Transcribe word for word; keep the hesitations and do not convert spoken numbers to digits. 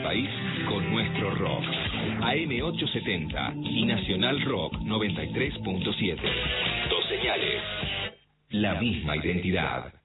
país con nuestro rock. A M ochocientos setenta y Nacional Rock noventa y tres punto siete. Dos señales. La misma identidad.